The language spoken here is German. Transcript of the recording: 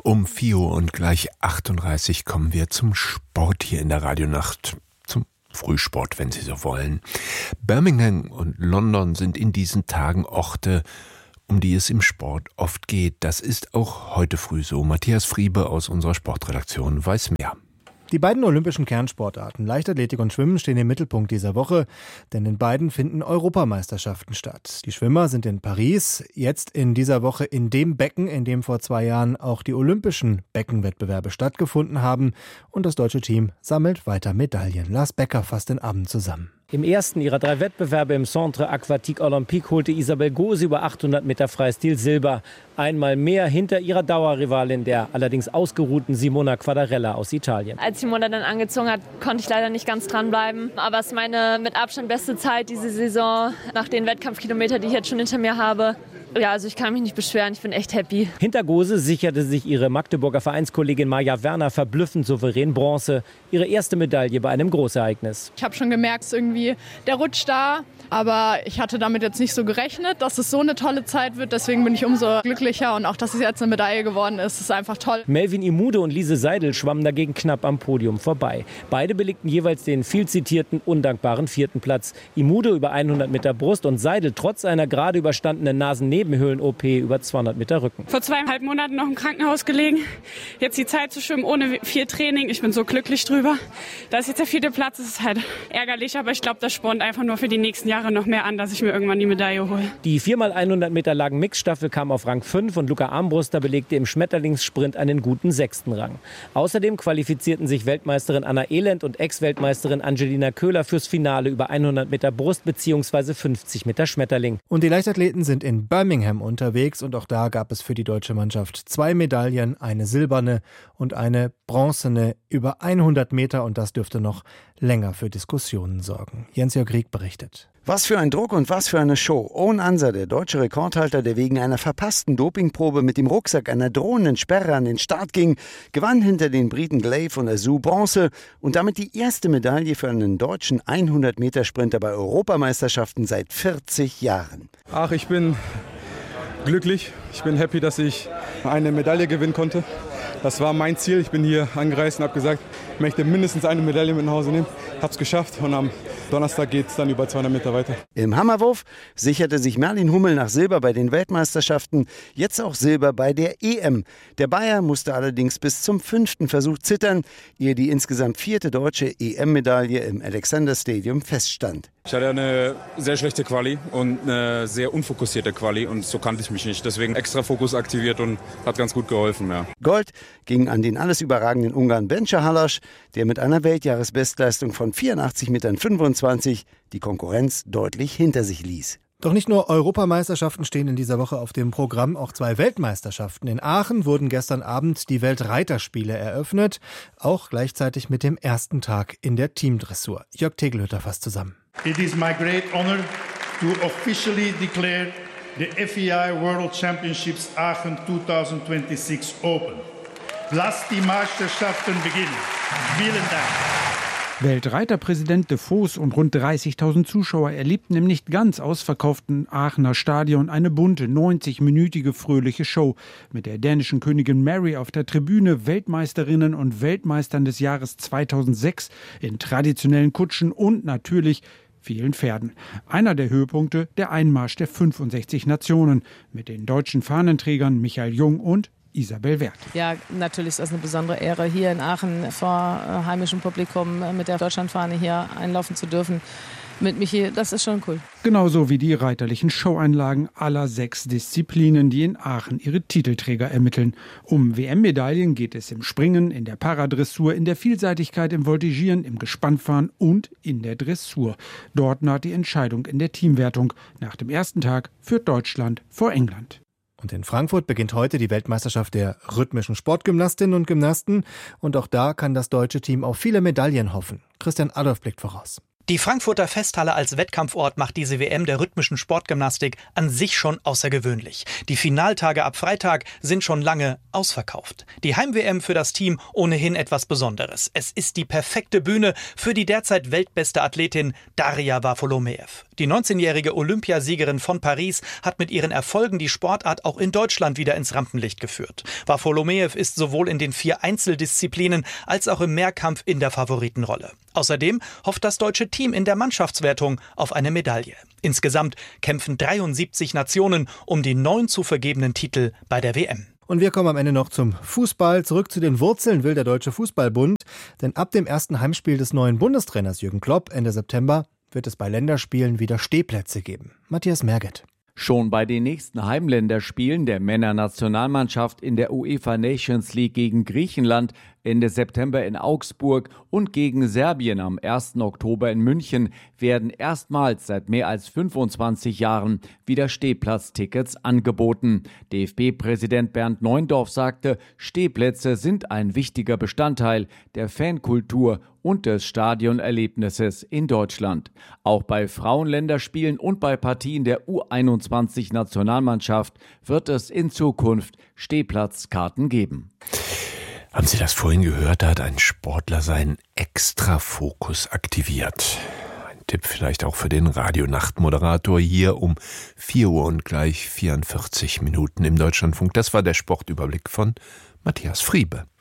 Um 4 Uhr und gleich 38 kommen wir zum Sport hier in der Radionacht. Zum Frühsport, wenn Sie so wollen. Birmingham und London sind in diesen Tagen Orte, um die es im Sport oft geht. Das ist auch heute früh so. Matthias Friebe aus unserer Sportredaktion weiß mehr. Die beiden olympischen Kernsportarten Leichtathletik und Schwimmen stehen im Mittelpunkt dieser Woche, denn in beiden finden Europameisterschaften statt. Die Schwimmer sind in Paris, jetzt in dieser Woche in dem Becken, in dem vor 2 Jahren auch die olympischen Beckenwettbewerbe stattgefunden haben. Und das deutsche Team sammelt weiter Medaillen. Lars Becker fasst den Abend zusammen. Im ersten ihrer 3 Wettbewerbe im Centre Aquatique Olympique holte Isabel Gose über 800 Meter Freistil Silber. Einmal mehr hinter ihrer Dauerrivalin, der allerdings ausgeruhten Simona Quadarella aus Italien. Als Simona dann angezogen hat, konnte ich leider nicht ganz dranbleiben. Aber es ist meine mit Abstand beste Zeit diese Saison, nach den Wettkampfkilometern, die ich jetzt schon hinter mir habe. Ja, also ich kann mich nicht beschweren, ich bin echt happy. Hinter Gose sicherte sich ihre Magdeburger Vereinskollegin Maja Werner verblüffend souverän Bronze. Ihre erste Medaille bei einem Großereignis. Ich habe schon gemerkt, es ist irgendwie der Rutsch da. Aber ich hatte damit jetzt nicht so gerechnet, dass es so eine tolle Zeit wird. Deswegen bin ich umso glücklicher. Und auch, dass es jetzt eine Medaille geworden ist einfach toll. Melvin Imude und Lise Seidel schwammen dagegen knapp am Podium vorbei. Beide belegten jeweils den viel zitierten, undankbaren 4. Platz. Imude über 100 Meter Brust und Seidel trotz einer gerade überstandenen Nasennebenhöhlen-OP über 200 Meter Rücken. Vor 2,5 Monaten noch im Krankenhaus gelegen. Jetzt die Zeit zu schwimmen ohne viel Training. Ich bin so glücklich drüber. Da ist jetzt der 4. Platz. Das ist halt ärgerlich, aber ich glaube, das spornt einfach nur für die nächsten Jahre noch mehr an, dass ich mir irgendwann die Medaille hole. Die 4x100 Meter langen Mixstaffel kam auf Rang 5 und Luca Armbruster belegte im Schmetterlingssprint einen guten 6. Rang. Außerdem qualifizierten sich Weltmeisterin Anna Elend und Ex-Weltmeisterin Angelina Köhler fürs Finale über 100 Meter Brust bzw. 50 Meter Schmetterling. Und die Leichtathleten sind in Birmingham unterwegs und auch da gab es für die deutsche Mannschaft 2 Medaillen, eine silberne und eine bronzene über 100 Meter und das dürfte noch länger für Diskussionen sorgen. Jens-Jörg Rieck berichtet. Was für ein Druck und was für eine Show. Owen Anser, der deutsche Rekordhalter, der wegen einer verpassten Dopingprobe mit dem Rucksack einer drohenden Sperre an den Start ging, gewann hinter den Briten Glaive und Azou Bronze und damit die erste Medaille für einen deutschen 100-Meter-Sprinter bei Europameisterschaften seit 40 Jahren. Ach, ich bin glücklich. Ich bin happy, dass ich eine Medaille gewinnen konnte. Das war mein Ziel. Ich bin hier angereist und habe gesagt, ich möchte mindestens eine Medaille mit nach Hause nehmen. Ich habe es geschafft und am Donnerstag geht es dann über 200 Meter weiter. Im Hammerwurf sicherte sich Merlin Hummel nach Silber bei den Weltmeisterschaften, jetzt auch Silber bei der EM. Der Bayer musste allerdings bis zum 5. Versuch zittern, ehe die insgesamt 4. deutsche EM-Medaille im Alexander Stadium feststand. Ich hatte eine sehr schlechte Quali und eine sehr unfokussierte Quali und so kannte ich mich nicht. Deswegen extra Fokus aktiviert und hat ganz gut geholfen. Ja. Gold ging an den alles überragenden Ungarn Benca Halas, der mit einer Weltjahresbestleistung von 84,25 Metern die Konkurrenz deutlich hinter sich ließ. Doch nicht nur Europameisterschaften stehen in dieser Woche auf dem Programm, auch 2 Weltmeisterschaften. In Aachen wurden gestern Abend die Weltreiterspiele eröffnet, auch gleichzeitig mit dem ersten Tag in der Teamdressur. Jörg Tegelhütter fasst zusammen. It is my great honor to officially declare the FEI World Championships Aachen 2026 open. Lasst die Meisterschaften beginnen. Vielen Dank. Weltreiterpräsident de Vos und rund 30.000 Zuschauer erlebten im nicht ganz ausverkauften Aachener Stadion eine bunte, 90-minütige fröhliche Show mit der dänischen Königin Mary auf der Tribüne, Weltmeisterinnen und Weltmeistern des Jahres 2006 in traditionellen Kutschen und natürlich vielen Pferden. Einer der Höhepunkte, der Einmarsch der 65 Nationen mit den deutschen Fahnenträgern Michael Jung und Isabel Werth. Ja, natürlich ist das eine besondere Ehre, hier in Aachen vor heimischem Publikum mit der Deutschlandfahne hier einlaufen zu dürfen. Mit Michi, das ist schon cool. Genauso wie die reiterlichen Showeinlagen aller 6 Disziplinen, die in Aachen ihre Titelträger ermitteln. Um WM-Medaillen geht es im Springen, in der Paradressur, in der Vielseitigkeit, im Voltigieren, im Gespannfahren und in der Dressur. Dort naht die Entscheidung in der Teamwertung. Nach dem ersten Tag führt Deutschland vor England. Und in Frankfurt beginnt heute die Weltmeisterschaft der rhythmischen Sportgymnastinnen und Gymnasten. Und auch da kann das deutsche Team auf viele Medaillen hoffen. Christian Adolf blickt voraus. Die Frankfurter Festhalle als Wettkampfort macht diese WM der rhythmischen Sportgymnastik an sich schon außergewöhnlich. Die Finaltage ab Freitag sind schon lange ausverkauft. Die Heim-WM für das Team ohnehin etwas Besonderes. Es ist die perfekte Bühne für die derzeit weltbeste Athletin Daria Varfolomeev. Die 19-jährige Olympiasiegerin von Paris hat mit ihren Erfolgen die Sportart auch in Deutschland wieder ins Rampenlicht geführt. Varfolomeev ist sowohl in den 4 Einzeldisziplinen als auch im Mehrkampf in der Favoritenrolle. Außerdem hofft das deutsche Team in der Mannschaftswertung auf eine Medaille. Insgesamt kämpfen 73 Nationen um die 9 zu vergebenen Titel bei der WM. Und wir kommen am Ende noch zum Fußball. Zurück zu den Wurzeln will der Deutsche Fußballbund. Denn ab dem ersten Heimspiel des neuen Bundestrainers Jürgen Klopp Ende September wird es bei Länderspielen wieder Stehplätze geben. Matthias Merget. Schon bei den nächsten Heimländerspielen der Männernationalmannschaft in der UEFA Nations League gegen Griechenland Ende September in Augsburg und gegen Serbien am 1. Oktober in München werden erstmals seit mehr als 25 Jahren wieder Stehplatztickets angeboten. DFB-Präsident Bernd Neuendorf sagte, Stehplätze sind ein wichtiger Bestandteil der Fankultur und des Stadionerlebnisses in Deutschland. Auch bei Frauenländerspielen und bei Partien der U21-Nationalmannschaft wird es in Zukunft Stehplatzkarten geben. Haben Sie das vorhin gehört? Da hat ein Sportler seinen Extrafokus aktiviert. Ein Tipp vielleicht auch für den Radionachtmoderator hier um 4 Uhr und gleich 44 Minuten im Deutschlandfunk. Das war der Sportüberblick von Matthias Friebe.